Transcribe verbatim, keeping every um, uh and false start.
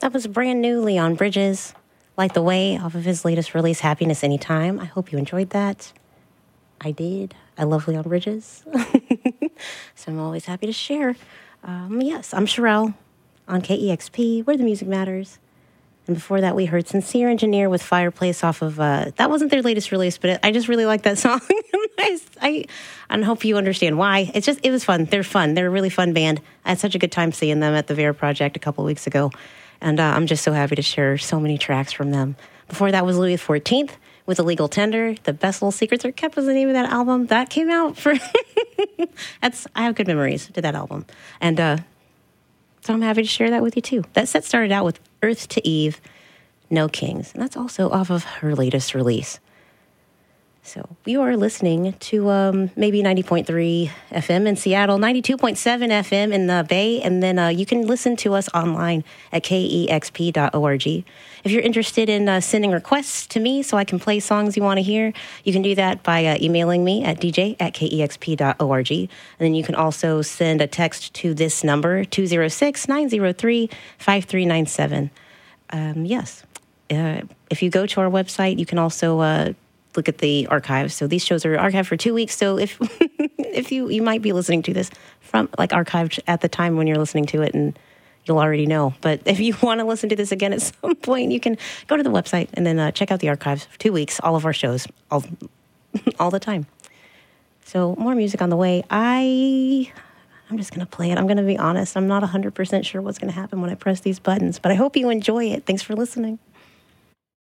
That was brand new Leon Bridges, Light the Way, off of his latest release, Happiness Anytime. I hope you enjoyed that. I did. I love Leon Bridges. So I'm always happy to share. Um, yes, I'm Sherelle on K E X P, where the music matters. And before that, we heard Sincere Engineer with Fireplace off of, uh, that wasn't their latest release, but it, I just really like that song. I, I, I hope you understand why. It's just, it was fun. They're fun. They're a really fun band. I had such a good time seeing them at the Vera Project a couple weeks ago. And uh, I'm just so happy to share so many tracks from them. Before that was Louis the fourteenth with Illegal Tender. The Best Little Secrets Are Kept was the name of that album. That came out for, that's, I have good memories to that album. And uh, so I'm happy to share that with you too. That set started out with Earth to Eve, No Kings. And that's also off of her latest release. So you are listening to um, maybe ninety point three F M in Seattle, ninety-two point seven F M in the Bay, and then uh, you can listen to us online at K E X P dot org. If you're interested in uh, sending requests to me so I can play songs you want to hear, you can do that by uh, emailing me at d j at K E X P dot org. And then you can also send a text to this number, two oh six, nine oh three, five three nine seven. Um, yes. Uh, if you go to our website, you can also uh, look at the archives. So these shows are archived for two weeks. So if if you you might be listening to this from like archived at the time when you're listening to it, and you'll already know. But if you want to listen to this again at some point, you can go to the website and then uh, check out the archives for two weeks. All of our shows, all all the time. So more music on the way. I I'm just gonna play it. I'm gonna be honest. I'm not one hundred percent sure what's gonna happen when I press these buttons, but I hope you enjoy it. Thanks for listening.